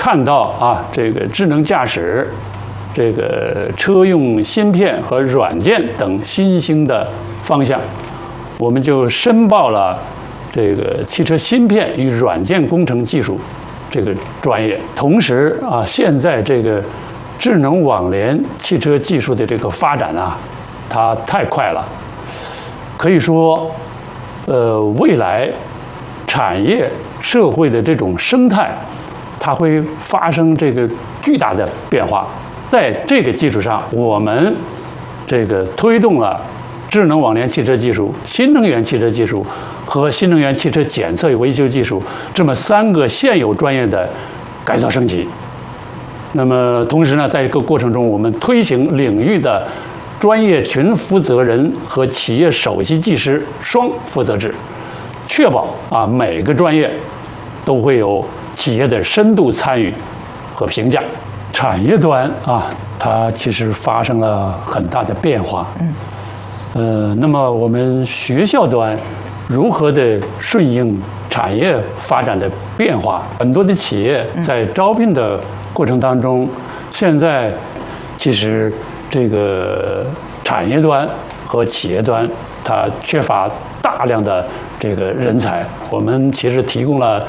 看到啊，这个智能驾驶、这个车用芯片和软件等新兴的方向，我们就申报了这个汽车芯片与软件工程技术这个专业。同时啊，现在这个智能网联汽车技术的这个发展啊，它太快了，可以说，未来产业社会的这种生态，它会发生这个巨大的变化。在这个基础上，我们这个推动了智能网联汽车技术、新能源汽车技术和新能源汽车检测与维修技术这么3个现有专业的改造升级。那么同时呢，在这个过程中，我们推行领域的专业群负责人和企业首席技师双负责制，确保啊每个专业都会有企业的深度参与和评价。产业端啊，它其实发生了很大的变化。那么我们学校端如何的顺应产业发展的变化？很多的企业在招聘的过程当中，现在其实这个产业端和企业端它缺乏大量的这个人才。我们其实提供了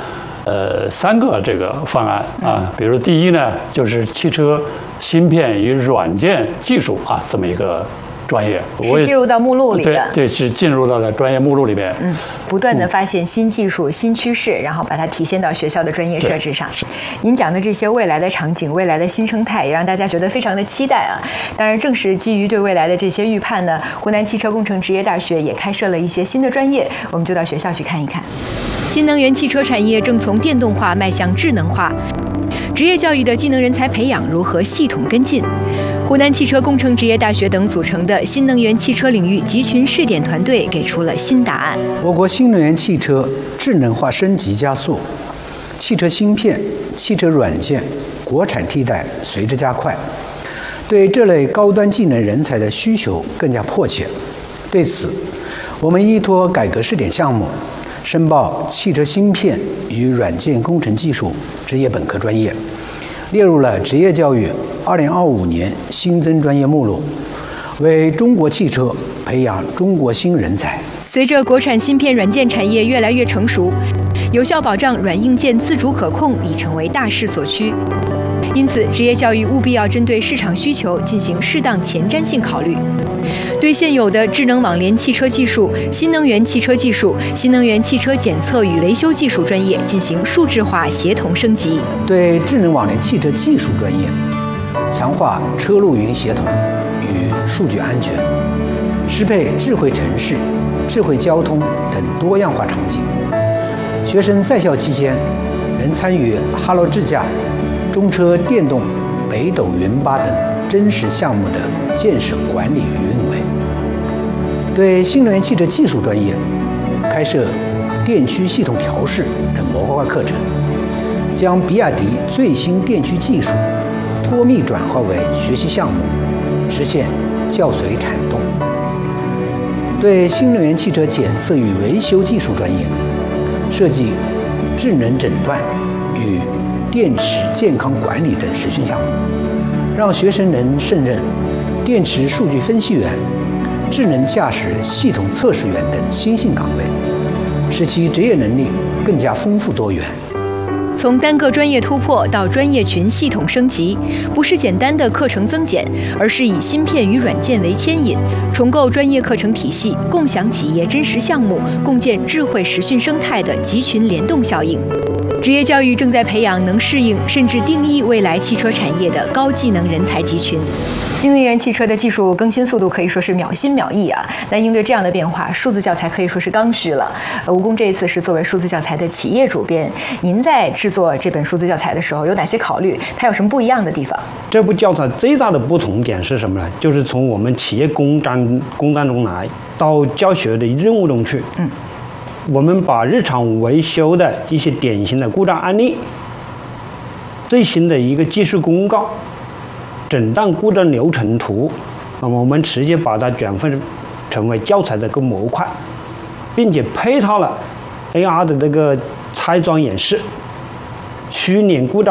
3个这个方案啊，比如第一呢，就是汽车芯片与软件技术啊这么一个专业， 是进入到目录里的， 对，是进入到了专业目录里边。 不断的发现新技术、新趋势，然后把它体现到学校的专业设置上。您讲的这些未来的场景、未来的新生态，也让大家觉得非常的期待啊。当然，正是基于对未来的这些预判呢，湖南汽车工程职业大学也开设了一些新的专业，我们就到学校去看一看。新能源汽车产业正从电动化迈向智能化，职业教育的技能人才培养如何系统跟进？湖南汽车工程职业大学等组成的新能源汽车领域集群试点团队给出了新答案。 我国新能源汽车智能化升级加速，汽车芯片、汽车软件国产替代随之加快，对这类高端技能人才的需求更加迫切。对此，我们依托改革试点项目，申报汽车芯片与软件工程技术职业本科专业，列入了职业教育2025年新增专业目录，为中国汽车培养中国新人才。 随着国产芯片软件产业越来越成熟，有效保障软硬件自主可控已成为大势所趋。因此，职业教育务必要针对市场需求进行适当前瞻性考虑，对现有的智能网联汽车技术、新能源汽车技术、新能源汽车检测与维修技术专业进行数字化协同升级。 对智能网联汽车技术专业，强化车路云协同与数据安全，适配智慧城市、智慧交通等多样化场景。学生在校期间能参与哈罗智驾、中车电动、北斗云巴等真实项目的建设管理与运维。对新能源汽车技术专业，开设电驱系统调试等模块化课程，将比亚迪最新电驱技术脱密转化为学习项目，实现教随产动。对新能源汽车检测与维修技术专业，设计智能诊断与电池健康管理等实训项目，让学生能胜任电池数据分析员、智能驾驶系统测试员等新兴岗位，使其职业能力更加丰富多元。 从单个专业突破到专业群系统升级，不是简单的课程增减，而是以芯片与软件为牵引，重构专业课程体系，共享企业真实项目，共建智慧实训生态的集群联动效应。职业教育正在培养能适应甚至定义未来汽车产业的高技能人才集群。新能源汽车的技术更新速度可以说是秒新秒异啊！那应对这样的变化，数字教材可以说是刚需了。吴工这一次是作为数字教材的企业主编，您在制作这本数字教材的时候有哪些考虑？它有什么不一样的地方？ 这部教材最大的不同点是什么呢？就是从我们企业工单中来到教学的任务中去。我们把日常维修的一些典型的故障案例、最新的一个技术公告、诊断故障流程图，那么我们直接把它转换成为教材的一个模块，并且配套了 AR 的这个拆装演示、虚拟故障